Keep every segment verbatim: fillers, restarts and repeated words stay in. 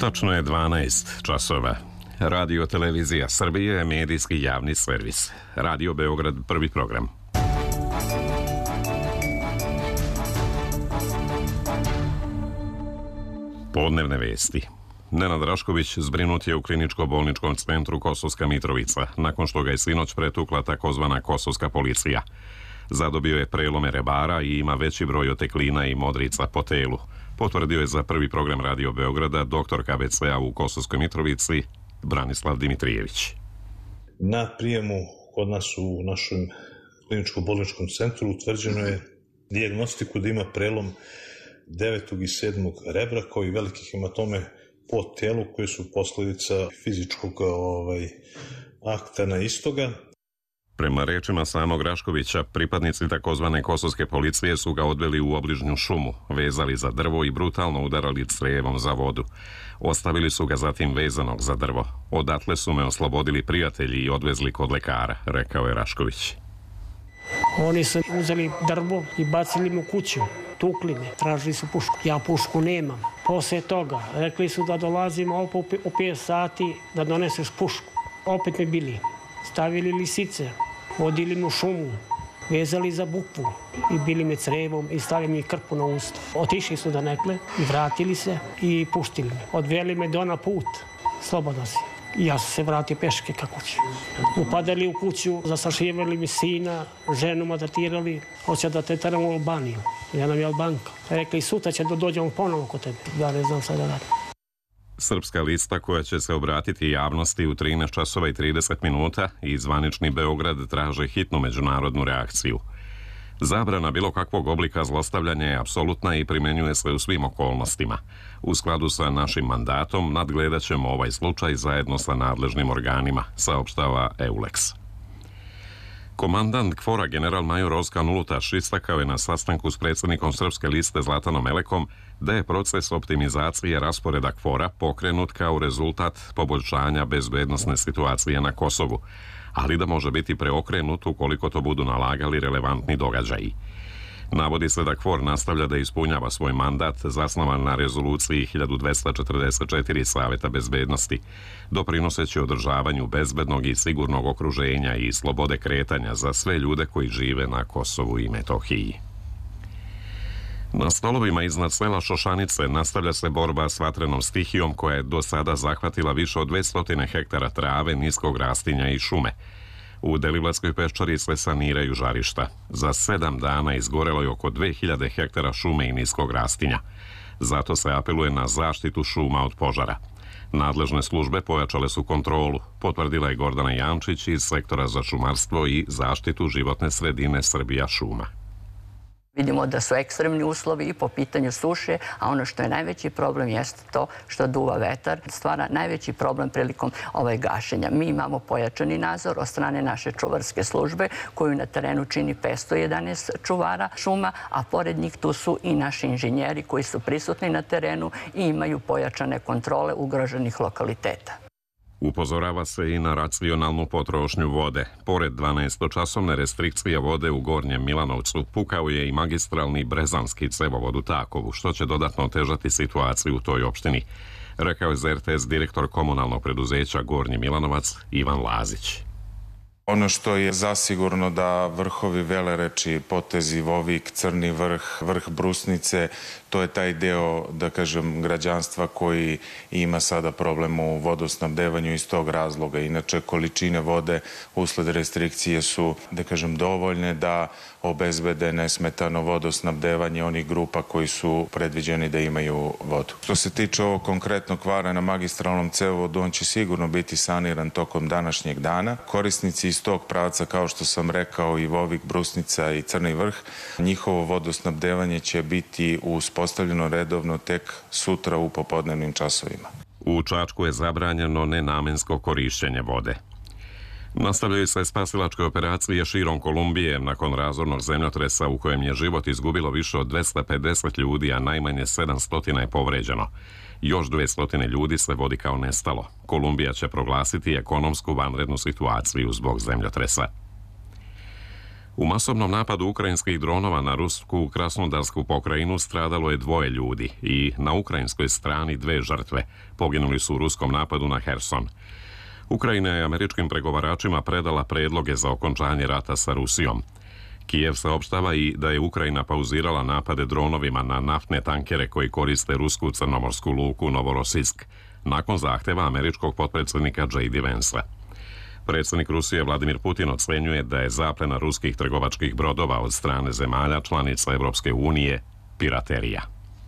Tačno je dvanaest časova. Radio Televizija Srbije je medijski javni servis. Radio Beograd, prvi program. Podnevne vesti. Nenad Rašković zbrinut je u kliničko-bolničkom centru Kosovska Mitrovica, nakon što ga je sinoć pretukla takozvana kosovska policija. Zadobio je prelome rebara i ima veći broj oteklina i modrica po telu. Potvrdio je za prvi program Radio Beograda doktor K B C-a u Kosovskoj Mitrovici Branislav Dimitrijević. Na prijemu kod nas u našem kliničko-bolničkom centru utvrđeno je dijagnostiku da ima prelom devetog i sedmog rebra, kao i velikih hematome po telu koje su posljedica fizičkog ovaj, akta na istoga. Prema rečima samog Raškovića, pripadnici takozvane kosovske policije su ga odveli u obližnju šumu, vezali za drvo i brutalno udarali crijevom za vodu. Ostavili su ga zatim vezanog za drvo. Odatle su me oslobodili prijatelji i odvezli kod lekara, rekao je Rašković. Oni su uzeli drvo i bacili me u kuću. Tukli me, tražili su pušku. Ja pušku nemam. Poslije toga rekli su da dolazimo opet u pet sati da doneseš pušku. Opet me bili. Stavili lisice, vodili me u šumu, vezali za bukvu i bili me crevom i stavili mi krpu na usta. Otišli su da nekle i vratili se i puštili me. Odveli me do na put, slobodno si. I ja sam se vratio peške ka kući. Upadali u kuću, zastrašivali mi sina, ženu maltretirali, hoće da te teramo u Albaniju. Ja nam je Albanka. Rekli sutra će da dođemo ponovo kod tebe. Ja ne znam sad da radim. Srpska lista koja će se obratiti javnosti u trinaest časova i trideset minuta i zvanični Beograd traže hitnu međunarodnu reakciju. Zabrana bilo kakvog oblika zlostavljanja je apsolutna i primjenjuje se u svim okolnostima. U skladu sa našim mandatom nadgledat ćemo ovaj slučaj zajedno sa nadležnim organima, saopštava Eulex. Komandant KFOR-a general-major Ozkan Ulutaš istakao je na sastanku s predsjednikom Srpske liste Zlatanom Elekom da je proces optimizacije rasporeda KFOR-a pokrenut kao rezultat poboljšanja bezbednosne situacije na Kosovu, ali da može biti preokrenut ukoliko to budu nalagali relevantni događaji. Navodi se da KFOR nastavlja da ispunjava svoj mandat zasnovan na rezoluciji hiljadu dvesta četrdeset četiri Saveta bezbednosti, doprinoseći održavanju bezbednog i sigurnog okruženja i slobode kretanja za sve ljude koji žive na Kosovu i Metohiji. Na stolovima iznad sela Šošanice nastavlja se borba s vatrenom stihijom koja je do sada zahvatila više od dvesta hektara trave, niskog rastinja i šume. U Deliblatskoj peščari se saniraju žarišta. Za sedam dana izgorelo je oko dve hiljade hektara šume i niskog rastinja. Zato se apeluje na zaštitu šuma od požara. Nadležne službe pojačale su kontrolu, potvrdila je Gordana Jančić iz sektora za šumarstvo i zaštitu životne sredine Srbija šuma. Vidimo da su ekstremni uslovi i po pitanju suše, a ono što je najveći problem jeste to što duva vetar, stvara najveći problem prilikom ovaj gašenja. Mi imamo pojačani nadzor od strane naše čuvarske službe koju na terenu čini petsto jedanaest čuvara šuma, a pored njih tu su i naši inženjeri koji su prisutni na terenu i imaju pojačane kontrole ugroženih lokaliteta. Upozorava se i na racionalnu potrošnju vode. Pored dvanaestočasovne restrikcije vode u Gornjem Milanovcu, pukao je i magistralni brezanski cevovod u Takovu, što će dodatno otežati situaciju u toj opštini, rekao je za R T S direktor komunalnog preduzeća Gornji Milanovac Ivan Lazić. Ono što je zasigurno da vrhovi Velereči, potezi Vovik, Crni vrh, vrh Brusnice, to je taj deo, da kažem, građanstva koji ima sada problem u vodosnabdevanju iz tog razloga. Inače, količine vode usled restrikcije su, da kažem, dovoljne da obezbede nesmetano vodosnabdevanje onih grupa koji su predviđeni da imaju vodu. Što se tiče ovog konkretnog kvara na magistralnom cevovodu, on će sigurno biti saniran tokom današnjeg dana. Korisnici iz tog pravca, kao što sam rekao, i Vovik, Brusnica i Crni vrh, njihovo vodosnabdevanje će biti uspostavljeno redovno tek sutra u popodnevnim časovima. U Čačku je zabranjeno nenamensko korišćenje vode. Nastavljaju se spasilačke operacije širom Kolumbije nakon razornog zemljotresa u kojem je život izgubilo više od dvesta pedeset ljudi, a najmanje sedamsto je povređeno. Još dvesta ljudi se vodi kao nestalo. Kolumbija će proglasiti ekonomsku vanrednu situaciju zbog zemljotresa. U masovnom napadu ukrajinskih dronova na rusku Krasnodarsku pokrajinu stradalo je dvoje ljudi i na ukrajinskoj strani dve žrtve. Poginuli su u ruskom napadu na Herson. Ukrajina je američkim pregovaračima predala predloge za okončanje rata sa Rusijom. Kijev saopštava i da je Ukrajina pauzirala napade dronovima na naftne tankere koji koriste rusku crnomorsku luku Novorosisk nakon zahteva američkog potpredsjednika J D Vansa. Predsjednik Rusije Vladimir Putin ocenjuje da je zaplena ruskih trgovačkih brodova od strane zemalja članica Evropske unije piraterija.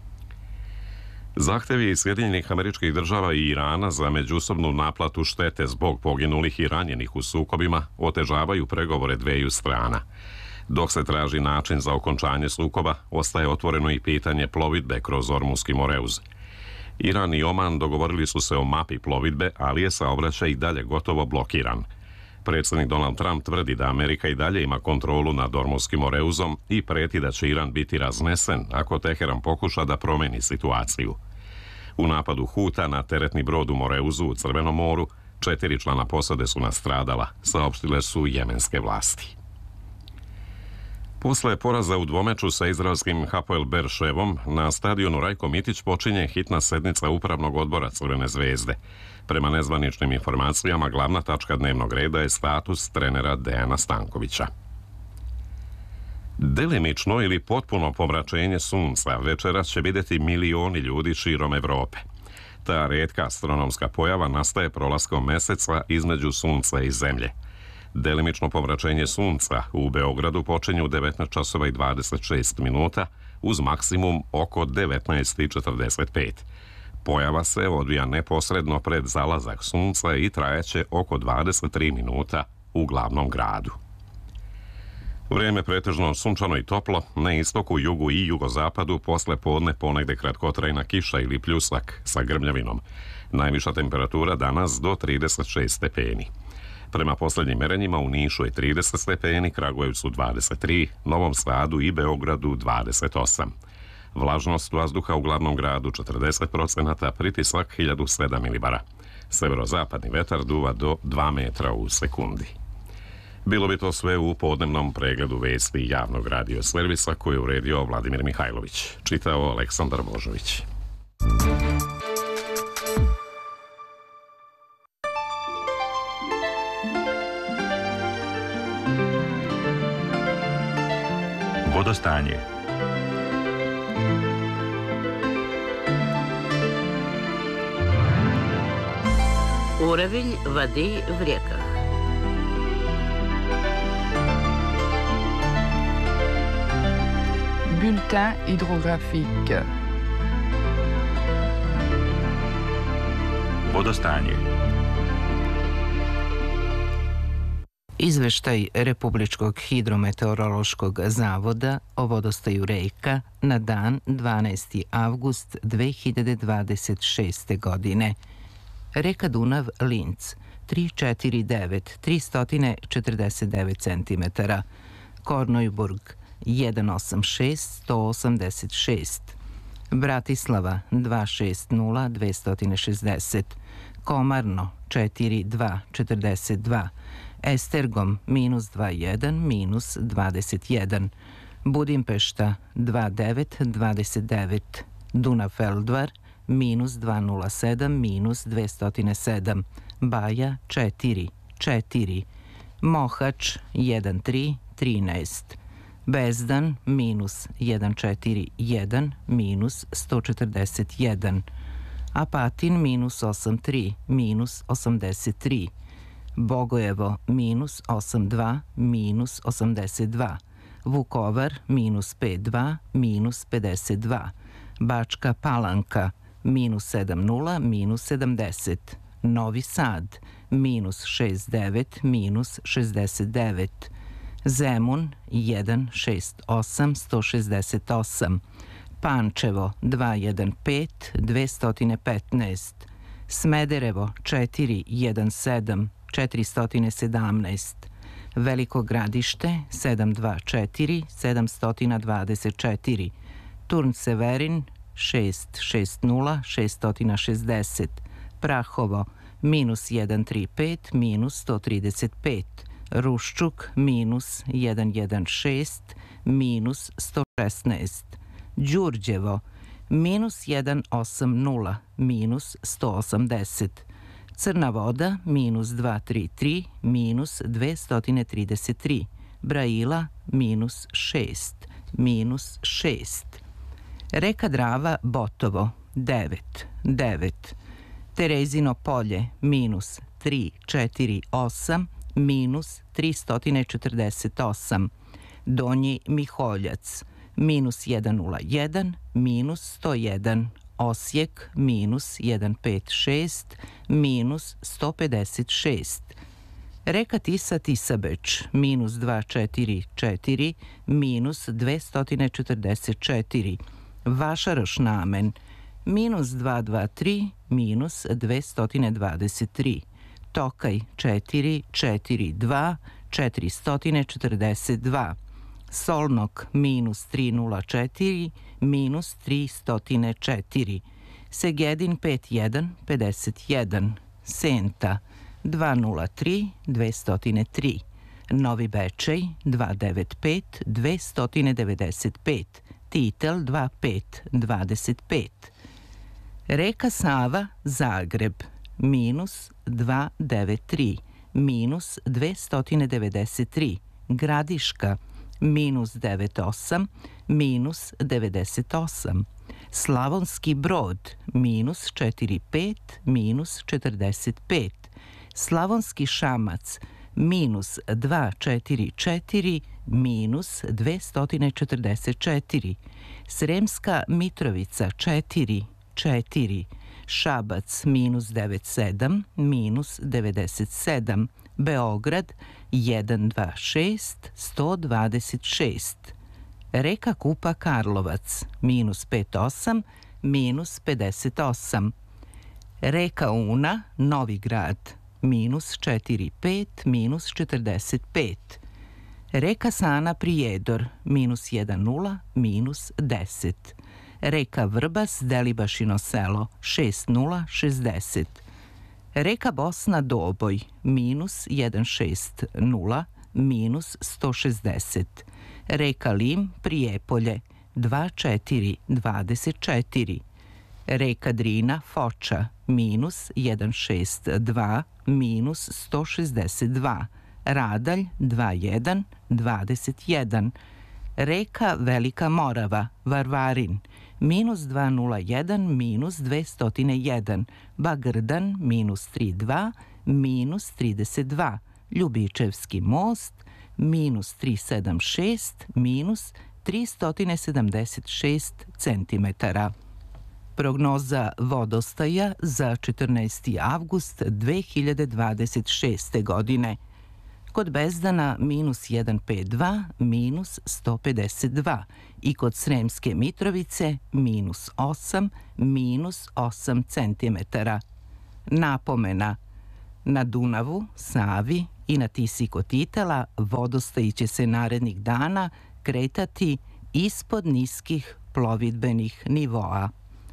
Zahtevi Sjedinjenih Američkih Država i Irana za međusobnu naplatu štete zbog poginulih i ranjenih u sukobima otežavaju pregovore dveju strana. Dok se traži način za okončanje sukoba, ostaje otvoreno i pitanje plovidbe kroz Ormuski Moreuz. Iran i Oman dogovorili su se o mapi plovidbe, ali je saobraćaj i dalje gotovo blokiran. Predsjednik Donald Trump tvrdi da Amerika i dalje ima kontrolu nad Ormuskim Moreuzom i preti da će Iran biti raznesen ako Teheran pokuša da promeni situaciju. U napadu Huta na teretni brod u Moreuzu u Crvenom moru četiri člana posade su nastradala, saopštile su jemenske vlasti. Posle poraza u dvomeču sa izraelskim Hapoel Berševom, na stadionu Rajko Mitić počinje hitna sednica Upravnog odbora Crvene zvezde. Prema nezvaničnim informacijama, glavna tačka dnevnog reda je status trenera Dejana Stankovića. Delimično ili potpuno pomračenje sunca večeras će vidjeti milioni ljudi širom Evrope. Ta retka astronomska pojava nastaje prolaskom meseca između sunca i zemlje. Delimično pomračenje sunca u Beogradu počinje u devetnaest časova i dvadeset šest minuta uz maksimum oko devetnaest i četrdeset pet. Pojava se odvija neposredno pred zalazak sunca i trajaće oko dvadeset tri minuta u glavnom gradu. Vrijeme pretežno sunčano i toplo, na istoku, jugu i jugozapadu posle podne ponegde kratkotrajna kiša ili pljusak sa grmljavinom. Najviša temperatura danas do trideset šest stepeni. Prema posljednjim merenjima u Nišu je trideset stepeni, Kragujevcu dvadeset tri, Novom Sadu i Beogradu dvadeset osam. Vlažnost vazduha u glavnom gradu četrdeset procenata, pritisak hiljadu sedam milibara. Severozapadni vetar duva do dva metra u sekundi. Bilo bi to sve u podnevnom pregledu vesti javnog radio servisa koji je uredio Vladimir Mihajlović. Čitao Aleksandar Božović. Vodostanje. Уровень воды в реках. Bulletin hydrographique. Vodostanje. Izveštaj Republičkog hidrometeorološkog zavoda o vodostaju reka na dan dvanaesti avgust dve hiljade dvadeset šeste. godine. Reka Dunav Linc tristo četrdeset devet, tristo četrdeset devet centimetara. Kornojburg sto osamdeset šest, sto osamdeset šest. Bratislava dvesta šezdeset, dvesta šezdeset. Komarno četrdeset dva, četrdeset dva. Estergom minus dvadeset jedan, minus dvadeset jedan. Budimpešta dvadeset devet, dvadeset devet. Dunav-Feldvar minus dvesta sedam, minus dvesta sedam. Baja četiri, četiri. Mohač jedan tri, trinaest. Bezdan minus sto četrdeset jedan, minus sto četrdeset jedan. Apatin minus osamdeset tri, minus osamdeset tri. Bogojevo minus osamdeset dva, minus osamdeset dva. Vukovar minus pedeset dva, minus pedeset dva. Bačka Palanka minus sedamdeset, minus sedamdeset. Novi Sad minus šezdeset devet, minus šezdeset devet. Zemun sto šezdeset osam, sto šezdeset osam. Pančevo dvesta pet, dvesta petnaest. Smederevo četiristo sedamnaest, četiristo sedamnaest. Veliko Gradište sedamsto dvadeset četiri, sedamsto dvadeset četiri. Turn Severin šesto šezdeset, šesto šezdeset. Prahovo minus sto trideset pet, minus sto trideset pet. Ruščuk minus jedan jedan šest, minus sto šesnaest. Đurđevo minus jedan osam nula, minus sto osamdeset. Crna Voda minus dva tri tri, minus dvesta trideset tri. Braila minus šest, minus šest. Reka Drava Botovo devet, devet. Terezino Polje minus tri četiri osam, minus tristo četrdeset osam. Donji Miholjac minus jedan nula jedan, minus sto jedan. Osijek minus jedan pet šest, minus sto pedeset šest. Reka Tisa Tisabeč minus dva četiri četiri, minus dvesta četrdeset četiri. Vašaroš Namen minus dva dva tri, minus dvesta dvadeset tri. Tokaj četiri četiri dva, četiristo četrdeset dva. Solnok minus tri nula četiri, minus tristo četiri. Segedin pet jedan pedeset jedan. Senta dva nula tri, dvesta tri. Novi Bečej dva devet pet, dvesta devedeset pet. Titel dva pet dvadeset pet. Reka Sava Zagreb minus dva devet tri, minus dvesta devedeset tri. Gradiška minus devet osam, minus devedeset osam. Slavonski Brod minus četiri pet, minus četrdeset pet. Slavonski Šamac minus dva četiri četiri, minus dvesta četrdeset četiri. Sremska Mitrovica četiri četiri. Šabac minus devet sedam, minus devedeset sedam. Beograd jedan dva šest, sto dvadeset šest. Reka Kupa Karlovac minus pet osam, minus pedeset osam. Reka Una Novi Grad minus četiri pet, minus četrdeset pet. Reka Sana Prijedor minus jedan nula, minus deset. Reka Vrbas Delibašino selo šest nula šezdeset. Reka Bosna Doboj minus jedan šest nula, minus sto šezdeset. Reka Lim Prijepolje dva četiri dvadeset četiri. Reka Drina Foča minus jedan šest dva, minus sto šezdeset dva. Radalj dva jedan dvadeset jedan. Reka Velika Morava Varvarin minus dva nula jedan, minus dvesta jedan. Bagrdan minus tri dva, minus trideset dva. Ljubičevski most minus tri sedam šest, minus tristo sedamdeset šest centimetara. Prognoza vodostaja za četrnaesti avgust dve hiljade dvadeset šeste. godine. Kod Bezdana minus jedan pet dva, minus sto pedeset dva i kod Sremske Mitrovice minus osam, minus osam centimetara. Napomena: na Dunavu, Savi i na Tisi kod Titela vodostaji će se narednih dana kretati ispod niskih plovidbenih nivoa.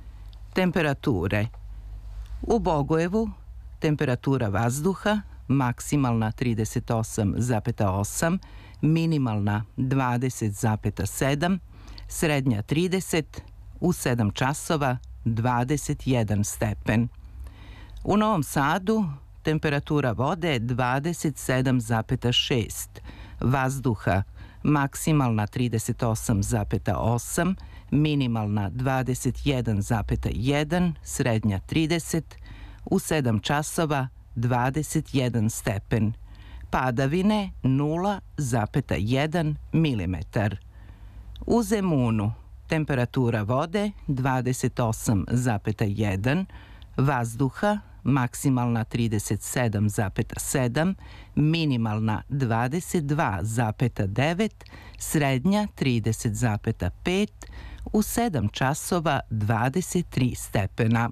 Temperature. U Bogojevu temperatura vazduha maksimalna trideset osam zarez osam, minimalna dvadeset zarez sedam, srednja trideset, u sedam časova dvadeset jedan stepen. U Novom Sadu temperatura vode dvadeset sedam zarez šest, vazduha maksimalna trideset osam zarez osam, minimalna dvadeset jedan zarez jedan, srednja trideset, u sedam časova dvadeset jedan stepen. Padavine nula zarez jedan milimetar. U Zemunu temperatura vode dvadeset osam zarez jedan, vazduha maksimalna trideset sedam zarez sedam, minimalna dvadeset dva zarez devet, srednja trideset zarez pet, u sedam časova dvadeset tri stepena.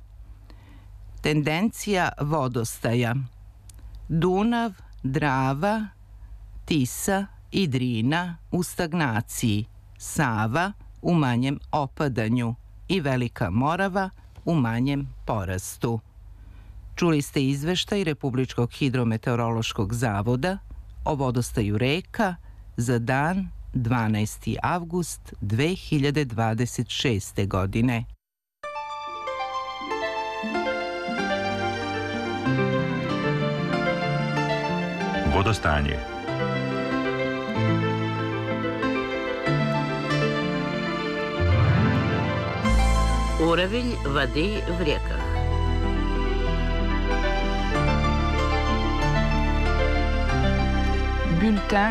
Tendencija vodostaja: Dunav, Drava, Tisa i Drina u stagnaciji, Sava u manjem opadanju i Velika Morava u manjem porastu. Čuli ste izveštaj Republičkog hidrometeorološkog zavoda o vodostaju reka za dan dvanaesti avgust dve hiljade dvadeset šeste. godine. Vodostanje. Уровень воды в реках. Bulletin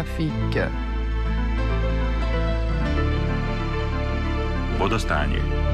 hydrographique. Vodostanje.